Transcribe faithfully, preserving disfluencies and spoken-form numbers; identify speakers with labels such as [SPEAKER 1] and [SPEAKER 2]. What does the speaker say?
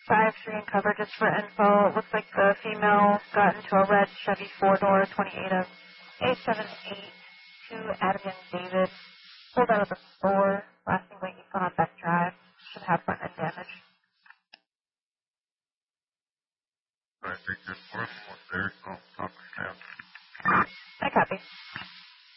[SPEAKER 1] five three in cover just for info. It looks like the female got into a red Chevy four-door, twenty-eight of A seven eight two Adigan David. Pulled out of the store. Last thing waiting on back drive. Should have front end damage.
[SPEAKER 2] I think this person was there, so I'll stand.
[SPEAKER 1] I copy.